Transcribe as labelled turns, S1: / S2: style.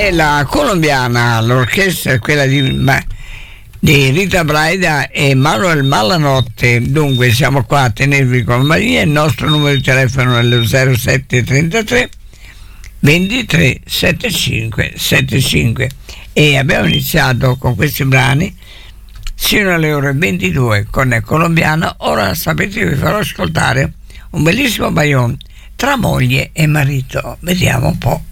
S1: è la colombiana, l'orchestra è quella di Rita Braida e Manuel Malanotte. Dunque siamo qua a tenervi compagnia. Il nostro numero di telefono è lo 0733 23 75 75 e abbiamo iniziato con questi brani sino alle ore 22 con Colombiana. Ora sapete che vi farò ascoltare un bellissimo baion tra moglie e marito. Vediamo un po'.